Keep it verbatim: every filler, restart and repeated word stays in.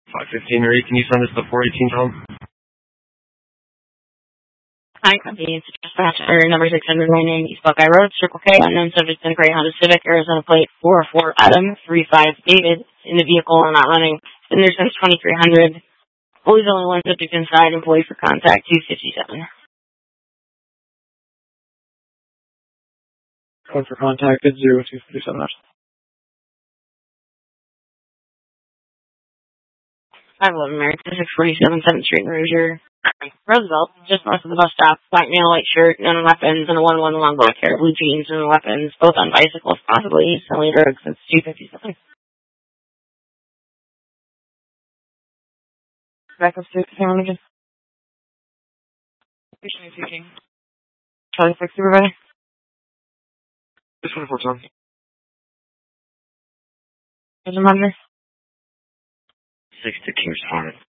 five fifteen, Marie, can you send us the four eighteen Tom? Hi, company. It's dispatcher number six hundred ninety-nine East Buckeye Road, Circle K, unknown subject in a gray Honda Civic, Arizona plate four four Adam three five David, in the vehicle and not running. Been there since twenty-three hundred. Always only one subject inside, employee for contact two fifty-seven. Code for contact is zero two fifty-seven. five eleven American, six forty-seven seventh Street in Rozier. Roosevelt, just north of the bus stop. Black male, white shirt, none weapons, and a one one long black hair, blue jeans, and weapons, both on bicycles, possibly selling drugs since two fifty-seven. Back up to the camera again. Speaking. Charlie six supervisor. This one for Tom. There's a monitor. Six to King's Hornet.